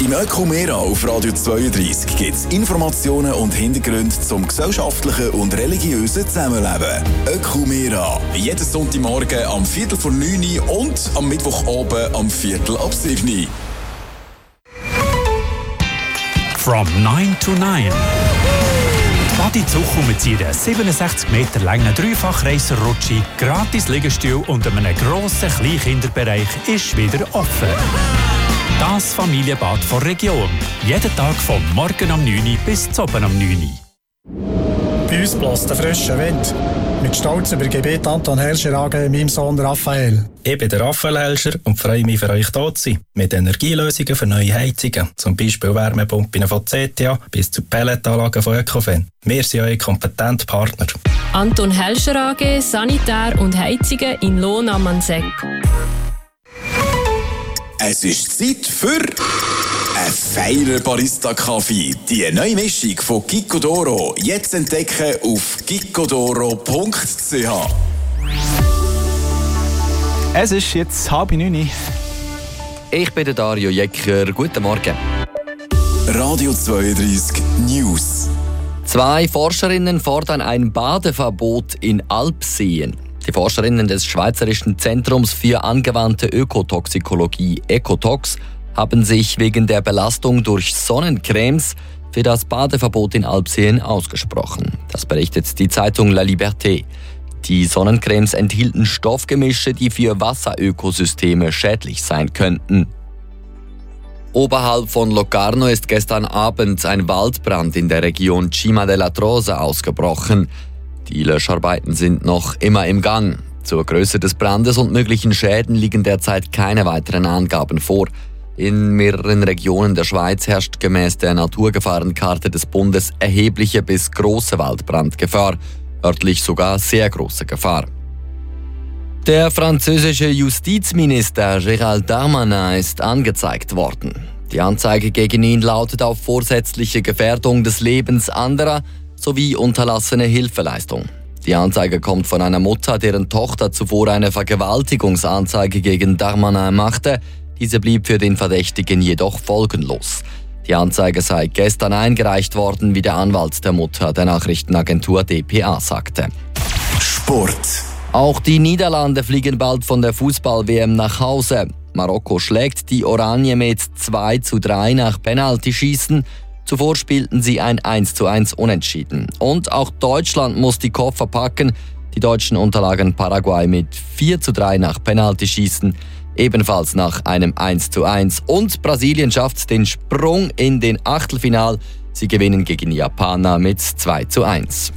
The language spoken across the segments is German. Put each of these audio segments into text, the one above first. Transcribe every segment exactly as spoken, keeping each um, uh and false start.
Im Ökumera auf Radio zweiunddreissig gibt es Informationen und Hintergründe zum gesellschaftlichen und religiösen Zusammenleben. Ökumera. Jeden Sonntagmorgen am Viertel vor neun und am Mittwochabend am Viertel ab sieben. From nine to nine. Badi Zuchu mit ihrer siebenundsechzig Meter langen Dreifachreiserrutsche, gratis Liegestuhl und einem grossen Kleinkinderbereich ist wieder offen. Das Familienbad der Region. Jeden Tag vom Morgen um neun Uhr bis zum Abend um neun Uhr. Bei uns bläst der frische Wind. Mit Stolz übergebe ich Anton Helscher A G meinem Sohn Raphael. Ich bin der Raphael Helscher und freue mich, für euch da zu sein. Mit Energielösungen für neue Heizungen, zum Beispiel Wärmepumpen von C T A bis zu Pelletanlagen von Ecofin. Wir sind eure kompetenten Partner. Anton Helscher A G, Sanitär und Heizungen in Lohn am Mansegg. Es ist Zeit für einen feinen Barista-Kaffee. Die neue Mischung von Gicodoro jetzt entdecken auf gicodoro punkt c h. Es ist jetzt halb neun. Ich bin der Dario Jecker. Guten Morgen. Radio zweiunddreissig News. Zwei Forscherinnen fordern ein Badeverbot in Alpseen. Die Forscherinnen des Schweizerischen Zentrums für angewandte Ökotoxikologie Ecotox haben sich wegen der Belastung durch Sonnencremes für das Badeverbot in Alpseen ausgesprochen. Das berichtet die Zeitung La Liberté. Die Sonnencremes enthielten Stoffgemische, die für Wasserökosysteme schädlich sein könnten. Oberhalb von Locarno ist gestern Abend ein Waldbrand in der Region Cima della Trosa ausgebrochen. Die Löscharbeiten sind noch immer im Gang. Zur Größe des Brandes und möglichen Schäden liegen derzeit keine weiteren Angaben vor. In mehreren Regionen der Schweiz herrscht gemäß der Naturgefahrenkarte des Bundes erhebliche bis große Waldbrandgefahr, örtlich sogar sehr große Gefahr. Der französische Justizminister Gérald Darmanin ist angezeigt worden. Die Anzeige gegen ihn lautet auf vorsätzliche Gefährdung des Lebens anderer sowie unterlassene Hilfeleistung. Die Anzeige kommt von einer Mutter, deren Tochter zuvor eine Vergewaltigungsanzeige gegen Darmanin machte. Diese blieb für den Verdächtigen jedoch folgenlos. Die Anzeige sei gestern eingereicht worden, wie der Anwalt der Mutter der Nachrichtenagentur D P A sagte. Sport. Auch die Niederlande fliegen bald von der Fußball-W M nach Hause. Marokko schlägt die Oranje mit zwei zu drei nach Penaltyschießen. Zuvor spielten sie ein eins zu eins Unentschieden. Und auch Deutschland muss die Koffer packen. Die Deutschen unterlagen Paraguay mit vier zu drei nach Penaltyschießen, ebenfalls nach einem eins zu eins. Und Brasilien schafft den Sprung in den Achtelfinal. Sie gewinnen gegen Japaner mit zwei zu eins.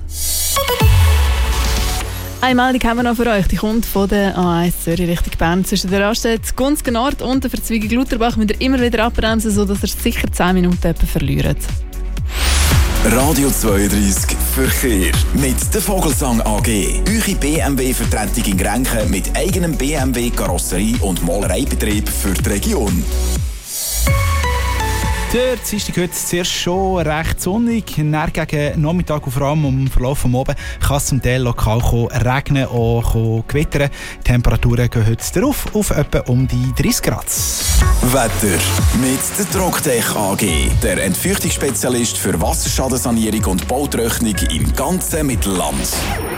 Eine Meldung haben wir noch für euch. Die kommt von der A eins Zürich Richtung Bern. Zwischen der Raststätte Gunzgen Nord und der Verzweigung Lutherbach müsst ihr immer wieder abbremsen, sodass ihr sicher zehn Minuten etwa verliert. Radio zweiunddreissig Verkehr mit der Vogelsang A G. Eure B M W-Vertretung in Grenchen mit eigenem B M W-Karosserie- und Malereibetrieb für die Region. Der Dienstag heute zuerst schon recht sonnig. Dann gegen Nachmittag und vor allem im Verlauf des Abends kann es zum Teil lokal regnen oder gewittern. Die Temperaturen gehen heute darauf auf etwa um die dreißig Grad. Wetter mit der Troctech A G. Der Entfeuchtungsspezialist für Wasserschadensanierung und Bautrocknung im ganzen Mittelland.